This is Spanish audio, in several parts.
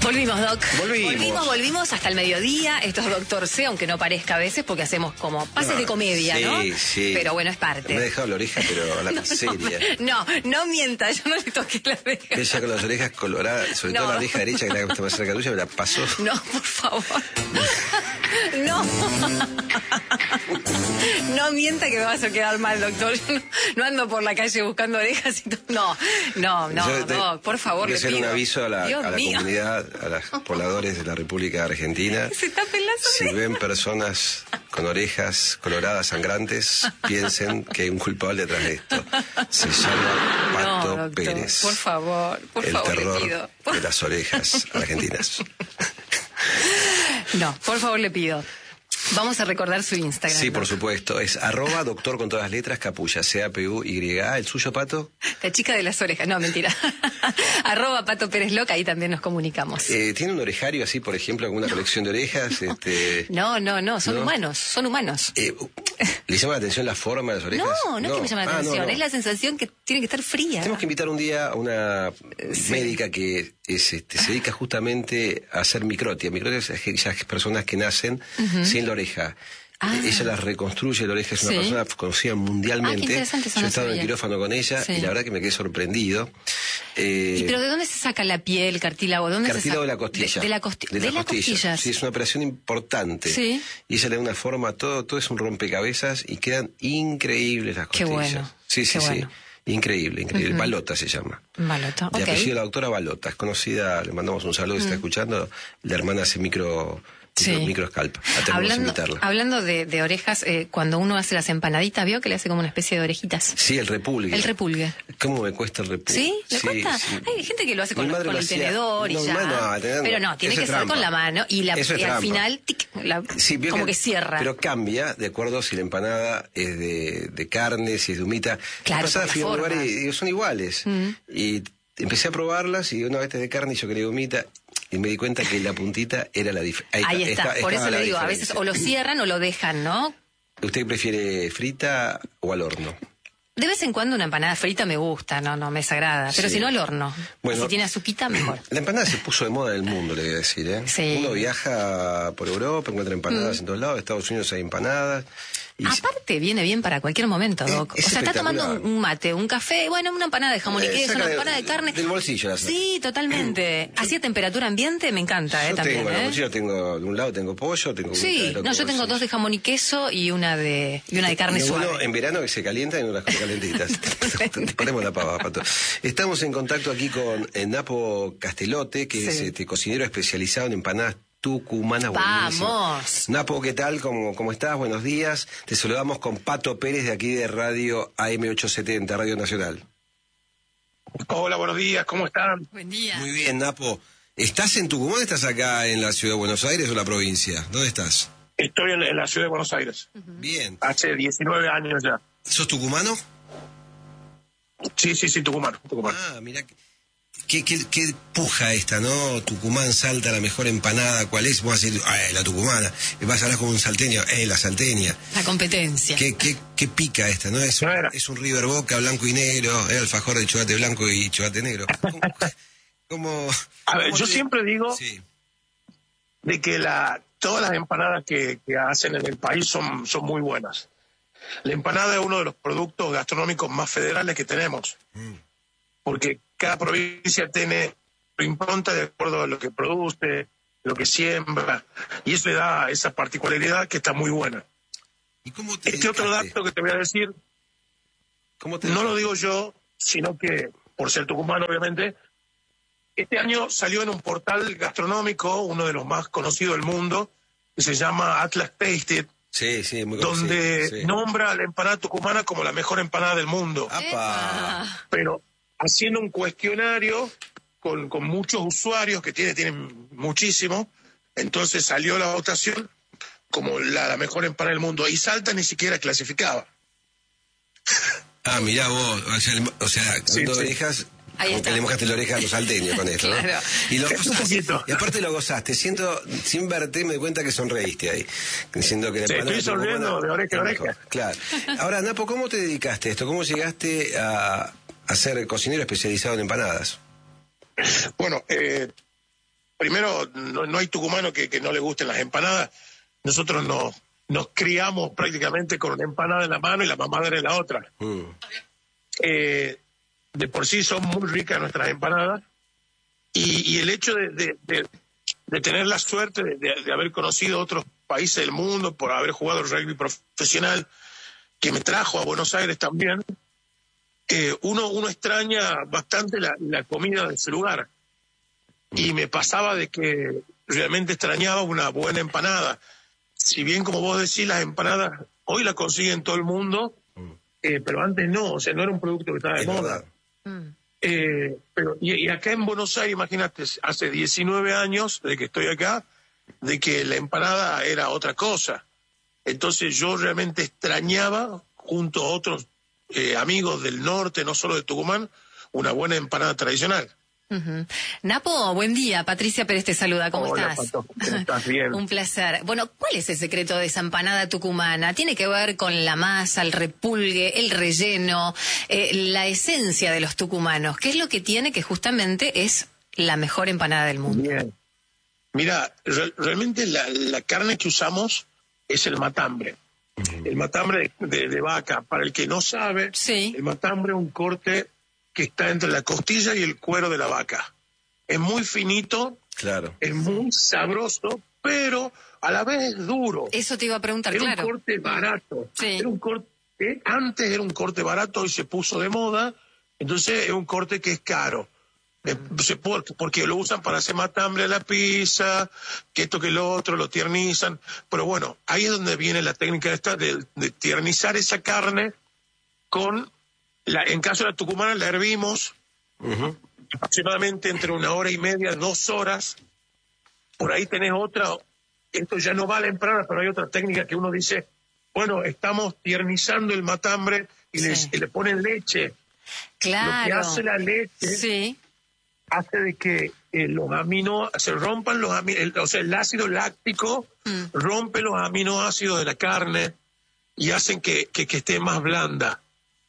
Volvimos, Doc. Volvimos hasta el mediodía. Esto es Doctor C, aunque no parezca a veces, porque hacemos como pases de comedia, sí, ¿no? Sí. Pero bueno, es parte. Me ha dejado la oreja, pero la miseria. No mienta, yo no le toqué la oreja. Ella con las orejas coloradas, sobre todo la oreja derecha, que está más cerca tuya, me la pasó. No, por favor. No. No mienta que me vas a quedar mal, doctor. Yo no ando por la calle buscando orejas y todo. No, Doc, por favor. Quiero hacer un aviso a la comunidad, a los pobladores de la República Argentina. Se está pelando. Si ven personas con orejas coloradas sangrantes, piensen que hay un culpable detrás de esto. Se llama Pato doctor, Pérez. Por favor, el terror le pido. de las orejas argentinas. No, por favor le pido. Vamos a recordar su Instagram. Sí, por supuesto. Es @doctor con todas las letras, Capulla, CAPUYA. ¿El suyo, Pato? La chica de las orejas. No, mentira. @Pato Pérez Loca, ahí también nos comunicamos. ¿Tiene un orejario así, por ejemplo, alguna colección de orejas? No, son humanos. ¿Le llama la atención la forma de las orejas? No es que me llama la atención, no. es la sensación que tiene que estar fría. Tenemos que invitar un día a una médica que se dedica justamente a hacer microtia. Microtia es aquellas personas que nacen sin la oreja. Ella las reconstruye, la oreja es una persona conocida mundialmente. Qué interesante, yo he estado en el quirófano con ella y la verdad que me quedé sorprendido. ¿Y pero de dónde se saca la piel, cartílago? Cartílago de la costilla. De las costillas. Sí, es una operación importante. Sí. Y ella le da una forma, todo es un rompecabezas y quedan increíbles las costillas. Qué bueno. Sí. Bueno. Increíble. Balota se llama. Balota, De apellido la doctora Balota, es conocida, le mandamos un saludo, si está escuchando, la hermana hace microscalp. Hablando de orejas, cuando uno hace las empanaditas, ¿vio que le hace como una especie de orejitas? Sí, el repulgue. El repulgue. ¿Cómo me cuesta el repulgue? ¿Sí? ¿Le cuesta? Sí. Hay gente que lo hace con el tenedor y ya. Pero no, tiene que ser con la mano y al final como que cierra. Pero cambia de acuerdo si la empanada es de carne, si es de humita. Claro, fui a un lugar y son iguales. Y empecé a probarlas y una vez de carne y yo quería humita. Y me di cuenta que la puntita era la diferencia. Ahí está, por eso le digo, a veces o lo cierran o lo dejan, ¿no? ¿Usted prefiere frita o al horno? De vez en cuando una empanada frita me gusta, no me desagrada, pero si no al horno. Bueno, si tiene azuquita, mejor. La empanada se puso de moda en el mundo, le voy a decir, ¿eh? Sí. Uno viaja por Europa, encuentra empanadas en todos lados, en Estados Unidos hay empanadas. Aparte viene bien para cualquier momento, Doc. O sea, está tomando un mate, un café, bueno, una empanada de jamón y queso, una empanada de carne. Del bolsillo. Sí, totalmente. Así a temperatura ambiente me encanta, también. En el bolsillo tengo, de un lado tengo pollo, tengo... Sí, yo tengo 2 de jamón y queso y una de carne suave. Uno en verano que se calienta y no las come calentitas. Ponemos la pava, Pato. Estamos en contacto aquí con Napo Castelote, que es cocinero especializado en empanadas tucumanas. ¡Vamos! Napo, ¿qué tal? ¿Cómo estás? Buenos días. Te saludamos con Pato Pérez de aquí de Radio AM870, Radio Nacional. Hola, buenos días, ¿cómo están? Buen día. Muy bien, Napo. ¿Estás en Tucumán o estás acá en la ciudad de Buenos Aires o la provincia? ¿Dónde estás? Estoy en la ciudad de Buenos Aires. Bien. Hace 19 años ya. ¿Sos tucumano? Sí, Tucumano. Ah, mira, ¿qué puja esta, ¿no? Tucumán, Salta, la mejor empanada, ¿cuál es? Vos vas a decir, la tucumana. Vas a hablar como un salteño, la salteña. La competencia. ¿Qué pica esta, no? Es un River Boca blanco y negro, alfajor de chocolate blanco y chocolate negro. ¿Cómo a ver, yo siempre digo de que todas las empanadas que hacen en el país son muy buenas. La empanada es uno de los productos gastronómicos más federales que tenemos, porque cada provincia tiene su impronta de acuerdo a lo que produce, lo que siembra, y eso le da esa particularidad que está muy buena. ¿Y cómo te otro dato que te voy a decir, no lo digo yo, sino que, por ser tucumano obviamente, este año salió en un portal gastronómico, uno de los más conocidos del mundo, que se llama Atlas Tasted, muy donde nombra a la empanada tucumana como la mejor empanada del mundo. ¡Apa! Pero haciendo un cuestionario con muchos usuarios que tienen muchísimo, entonces salió la votación como la mejor empanada del mundo. Y Salta ni siquiera clasificaba. Mirá vos, o sea, con orejas... Aunque le mojaste la oreja a los salteños con esto, ¿no? Claro. Y aparte lo gozaste. Sin verte me di cuenta que sonreíste ahí. Diciendo que estoy sonriendo de oreja a oreja. Claro. Ahora, Napo, ¿cómo te dedicaste a esto? ¿Cómo llegaste a ser cocinero especializado en empanadas? Bueno, primero, no hay tucumano que no le gusten las empanadas. Nosotros nos criamos prácticamente con una empanada en la mano y la mamadera en la otra. De por sí son muy ricas nuestras empanadas, y el hecho de tener la suerte de haber conocido otros países del mundo, por haber jugado rugby profesional, que me trajo a Buenos Aires también, uno extraña bastante la comida de ese lugar. Y me pasaba de que realmente extrañaba una buena empanada. Si bien, como vos decís, las empanadas hoy las consiguen todo el mundo, pero antes no, o sea, no era un producto que estaba de moda. Y acá en Buenos Aires, imagínate, hace 19 años de que estoy acá, de que la empanada era otra cosa. Entonces yo realmente extrañaba, junto a otros amigos del norte, no solo de Tucumán, una buena empanada tradicional. Napo, buen día. Patricia Pérez te saluda. ¿Cómo Hola, estás? Pato, ¿cómo estás? Bien. Un placer. Bueno, ¿cuál es el secreto de esa empanada tucumana? ¿Tiene que ver con la masa, el repulgue, el relleno, la esencia de los tucumanos? ¿Qué es lo que tiene que justamente es la mejor empanada del mundo? Bien. Mira, realmente la carne que usamos es el matambre. El matambre de vaca. Para el que no sabe, sí. El matambre es un corte que está entre la costilla y el cuero de la vaca. Es muy finito, claro, es muy sabroso, pero a la vez es duro. Eso te iba a preguntar, era claro. Un corte barato. Sí. Era un corte, antes era un corte barato y se puso de moda, entonces es un corte que es caro. Porque lo usan para hacer matambre a la pizza, que esto que lo otro, lo tiernizan. Pero bueno, ahí es donde viene la técnica esta de tiernizar esa carne con... en caso de la tucumana la hervimos aproximadamente entre 1 hora y media, 2 horas. Por ahí tenés otra, esto ya no va a la empanada, pero hay otra técnica que uno dice, bueno, estamos tiernizando el matambre y le ponen leche. Claro. Lo que hace la leche hace de que se rompan los aminoácidos, o sea, el ácido láctico rompe los aminoácidos de la carne y hacen que esté más blanda.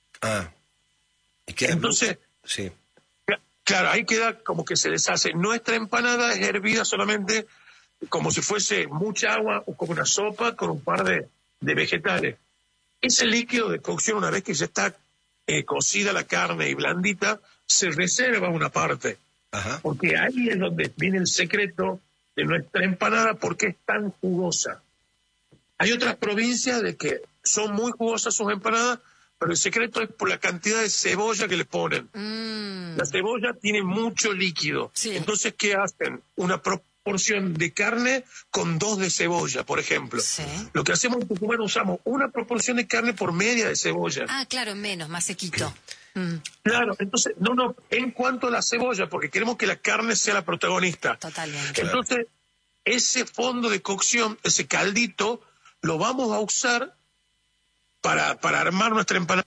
Entonces, sí. Claro, ahí queda como que se deshace. Nuestra empanada es hervida solamente como si fuese mucha agua o como una sopa con un par de vegetales. Ese líquido de cocción, una vez que ya está cocida la carne y blandita, se reserva una parte. Ajá. Porque ahí es donde viene el secreto de nuestra empanada, porque es tan jugosa. Hay otras provincias de que son muy jugosas sus empanadas, pero el secreto es por la cantidad de cebolla que le ponen. La cebolla tiene mucho líquido. Sí. Entonces, ¿qué hacen? Una proporción de carne con 2 de cebolla, por ejemplo. Sí. Lo que hacemos en Tucumán, usamos una proporción de carne por media de cebolla. Claro, menos, más sequito. Claro, entonces, no, en cuanto a la cebolla, porque queremos que la carne sea la protagonista. Totalmente. Entonces, ese fondo de cocción, ese caldito, lo vamos a usar para armar nuestra empanada.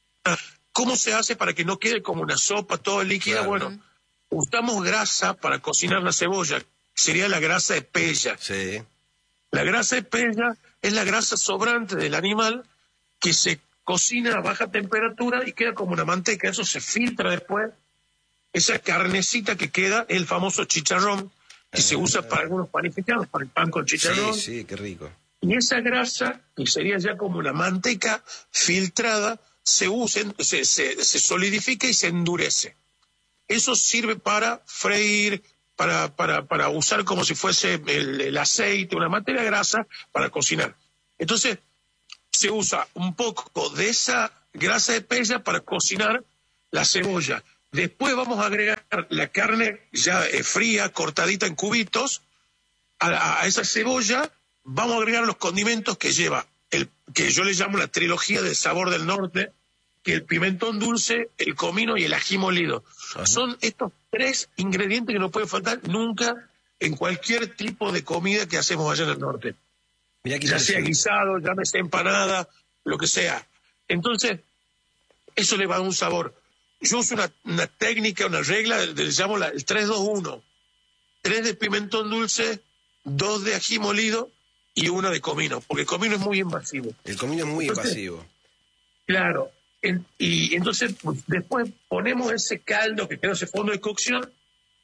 ¿Cómo se hace para que no quede como una sopa toda líquida? Claro. Bueno, usamos grasa para cocinar la cebolla. Sería la grasa de pella. Sí. La grasa de pella es la grasa sobrante del animal que se cocina a baja temperatura y queda como una manteca. Eso se filtra después. Esa carnecita que queda es el famoso chicharrón, que se usa para algunos panificados, para el pan con chicharrón. Sí, qué rico. Y esa grasa, que sería ya como una manteca filtrada, se solidifica y se endurece. Eso sirve para freír, para usar como si fuese el aceite, una materia grasa para cocinar. Entonces, se usa un poco de esa grasa de pella para cocinar la cebolla. Después vamos a agregar la carne ya fría, cortadita en cubitos, a esa cebolla. Vamos a agregar los condimentos que lleva, que yo le llamo la trilogía del sabor del norte, que el pimentón dulce, el comino y el ají molido. Ajá. Son estos 3 ingredientes que no pueden faltar nunca en cualquier tipo de comida que hacemos allá en el norte. Mirá que ya sea guisado, llámese empanada, lo que sea. Entonces, eso le va a dar un sabor. Yo uso una técnica, una regla, le llamo el 3-2-1. 3 de pimentón dulce, 2 de ají molido y 1 de comino, porque el comino es muy invasivo. El comino es muy invasivo. Claro. Y entonces, pues, después ponemos ese caldo que quedó, ese fondo de cocción,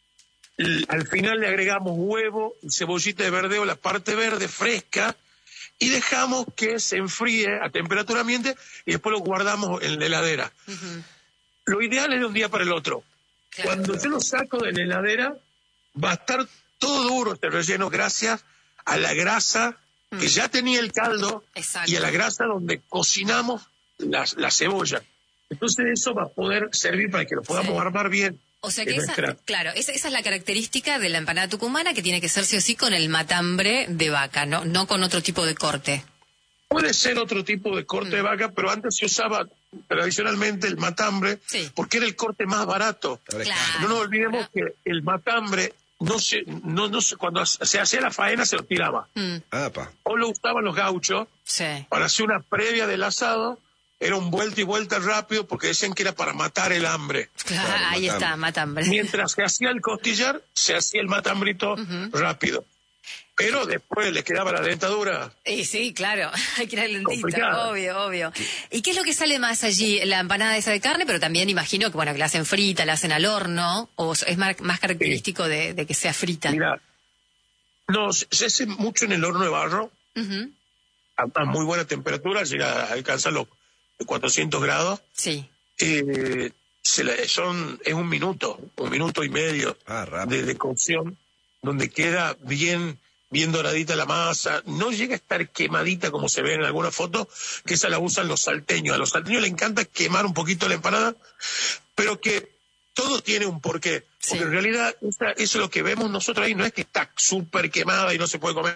Al final le agregamos huevo, cebollita de verdeo, la parte verde fresca, y dejamos que se enfríe a temperatura ambiente y después lo guardamos en la heladera. Lo ideal es de un día para el otro. Claro. Cuando yo lo saco de la heladera, va a estar todo duro este relleno gracias a la grasa que ya tenía el caldo. Exacto. Y a la grasa donde cocinamos la cebolla. Entonces eso va a poder servir para que lo podamos armar bien. O sea que esa es la característica de la empanada tucumana, que tiene que ser sí o sí con el matambre de vaca, no con otro tipo de corte. Puede ser otro tipo de corte de vaca, pero antes se usaba tradicionalmente el matambre, porque era el corte más barato. Claro. No nos olvidemos que el matambre cuando se hacía la faena se lo tiraba. O lo usaban los gauchos para hacer una previa del asado. Era un vuelta y vuelta rápido porque decían que era para matar el hambre. Claro, ahí está, matambre. Mientras se hacía el costillar, se hacía el matambrito rápido. Pero después le quedaba la dentadura. Sí, claro, hay que ir al dentista, obvio. ¿Y qué es lo que sale más allí? La empanada esa de carne, pero también imagino que que la hacen frita, la hacen al horno, o es más característico de que sea frita. Mira, se hace mucho en el horno de barro, a muy buena temperatura, llega a alcanzar los 400 grados. Sí. Es un minuto y medio de cocción, donde queda bien doradita la masa. No llega a estar quemadita como se ve en alguna foto, que esa la usan los salteños. A los salteños les encanta quemar un poquito la empanada, pero que todo tiene un porqué. Porque en realidad eso es lo que vemos nosotros ahí, no es que está súper quemada y no se puede comer,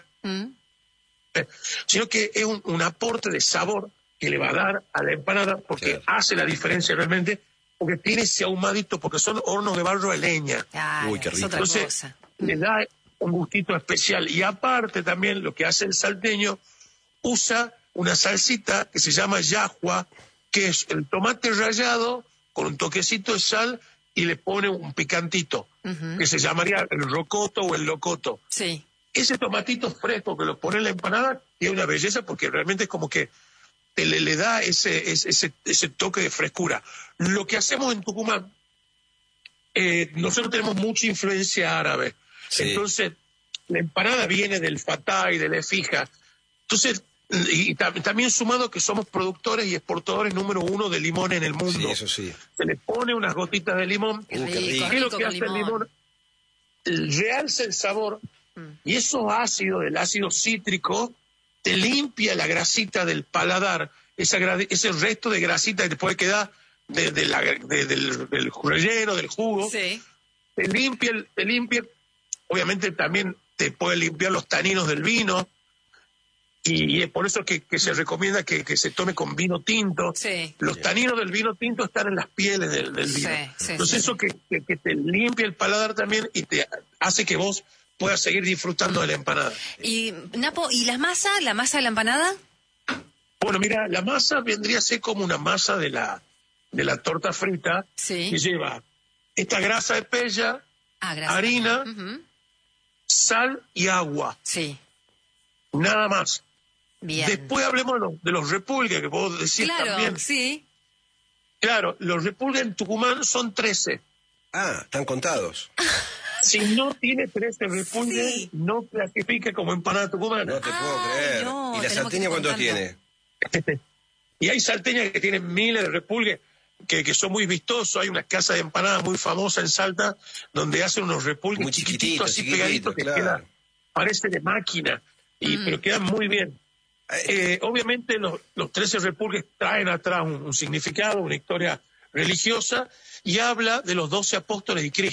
sino que es un aporte de sabor que le va a dar a la empanada, porque hace la diferencia realmente, porque tiene ese ahumadito, porque son hornos de barro de leña. Uy, qué rico. Entonces, le da un gustito especial. Y aparte también lo que hace el salteño, usa una salsita que se llama yahua, que es el tomate rallado con un toquecito de sal y le pone un picantito, que se llamaría el rocoto o el locoto. Sí. Ese tomatito fresco que lo pone en la empanada tiene una belleza, porque realmente es como que le da ese toque de frescura. Lo que hacemos en Tucumán, nosotros tenemos mucha influencia árabe. Entonces, la empanada viene del fatá y de la efija. Entonces, también sumado que somos productores y exportadores número 1 de limón en el mundo. Sí, eso sí. Se le pone unas gotitas de limón. Qué rico, ¿Qué es lo que hace el limón? Realza el sabor, y esos ácidos, el ácido cítrico, te limpia la grasita del paladar, ese resto de grasita que te puede quedar del relleno, del jugo. Sí. Te limpia, obviamente también te puede limpiar los taninos del vino, y es por eso que se recomienda que se tome con vino tinto. Los taninos del vino tinto están en las pieles del vino. Entonces eso que te limpia el paladar también y te hace que vos puedas seguir disfrutando de la empanada. Y Napo, ¿y la masa de la empanada? Bueno, mira, la masa vendría a ser como una masa de la torta frita, que lleva esta grasa de pella, harina, sal y agua. Sí. Nada más. Bien. Después hablemos de los repulgues, que puedo decir también. Sí. Claro, los repulgues en Tucumán son 13. Están contados. Si no tiene 13 repulgues, no clasifica como empanada tucumana. No te puedo creer. No, ¿y la salteña cuánto tiene? Y hay salteñas que tienen miles de repulgues, que son muy vistosos. Hay una casa de empanadas muy famosa en Salta, donde hacen unos repulgues muy chiquititos, así pegaditos, que parece de máquina, pero quedan muy bien. Obviamente los 13 repulgues traen atrás un significado, una historia religiosa, y habla de los 12 apóstoles de Cristo.